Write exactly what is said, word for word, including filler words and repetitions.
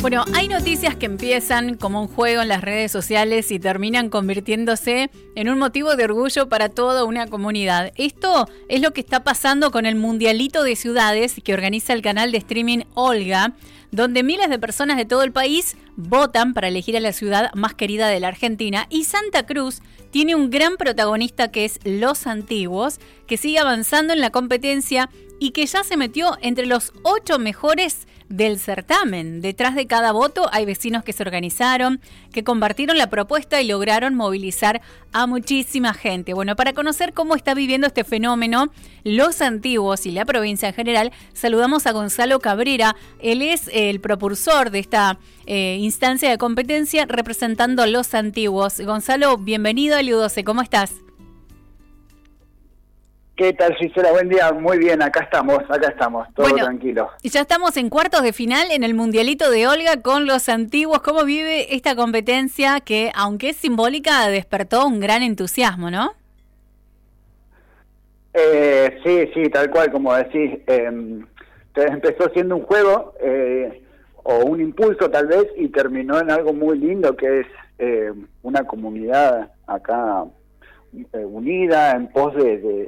Bueno, hay noticias que empiezan como un juego en las redes sociales y terminan convirtiéndose en un motivo de orgullo para toda una comunidad. Esto es lo que está pasando con el Mundialito de Ciudades que organiza el canal de streaming Olga, donde miles de personas de todo el país votan para elegir a la ciudad más querida de la Argentina. Y Santa Cruz tiene un gran protagonista que es Los Antiguos, que sigue avanzando en la competencia y que ya se metió entre los ocho mejores del certamen. Detrás de cada voto hay vecinos que se organizaron, que compartieron la propuesta y lograron movilizar a muchísima gente. Bueno, para conocer cómo está viviendo este fenómeno Los Antiguos y la provincia en general, saludamos a Gonzalo Cabrera. Él es el propulsor de esta eh, instancia de competencia representando a Los Antiguos. Gonzalo, bienvenido a L U doce, ¿cómo estás? ¿Qué tal, Gisela? Buen día. Muy bien, acá estamos, acá estamos, todo bueno, tranquilo. Ya estamos en cuartos de final en el Mundialito de Olga con Los Antiguos. ¿Cómo vive esta competencia que, aunque es simbólica, despertó un gran entusiasmo, no? Eh, sí, sí, tal cual, como decís. Eh, empezó siendo un juego eh, o un impulso tal vez y terminó en algo muy lindo que es eh, una comunidad acá eh, unida en pos de... de